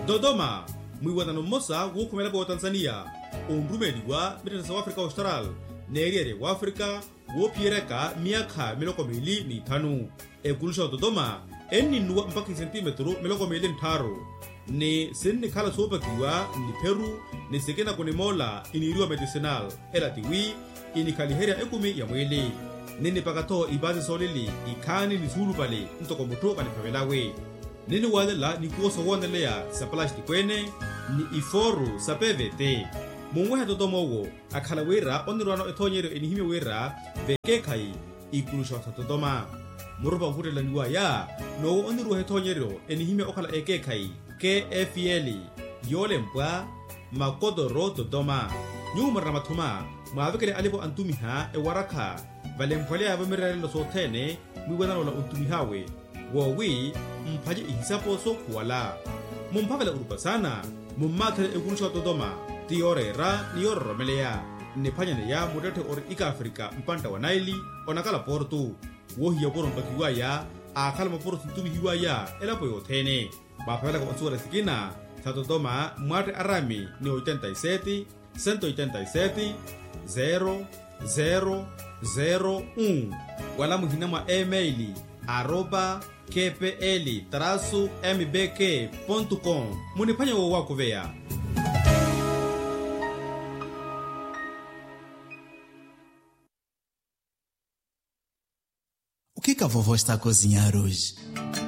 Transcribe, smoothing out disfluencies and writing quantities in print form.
Dodoma, mwiwatano mmosa wokhumela wa Tanzania, ondumeliwa mitata wa Afrika Austral, neeriere wa Afrika, wopiereka miaka 25. Ekulusha Dodoma, nuwa mpaka sentimetro 23. Ni sinni khala sopakiwa ni Peru, ni sekena kone mola iniriwa medicinal, elatiwi, inikaliheria ekumi ya mwili. Nini pakato ibazi solili, ikani ni zulu pale, ntoko muto kanipamelawe. Nini wadela ni kuoso wandelea sa plastic kwene, ni iforu sa PVT. Mungweha Dodoma uwo, akhalawera onirwano etonyero enihime wera, vekekai, ikulusha sa Dodoma. Murupa hurela niwa ya, no onirwa etonyero enihime okhala ekekai, KFL, yole mpwa, makodoro Dodoma. Nyuma ramathuma, mwavekele alipo antumiha ewaraka, valempwalea vamirarelo sotene, mwiwanano la untumihawe. Wowi, mpaje ihisaposo kuwala. Mumpavela urupa sana, mummathele ekulusha Dodoma, tiorera niyororomelea. Nepanyane ya mudete ori ika Afrika mpanta wa Naili, onakala portu. Wohi ya poro mpakiwa ya, akala maporo tuntumihiwa ya, elapo yotene. Mapavela kwa onsura sikina, sa Dodoma, mwate arami ni 87, 187, 0001. Wala muhinama emaili, @kpl-mbk.com. Munipanya wako vea. O que a vovó está a cozinhar hoje?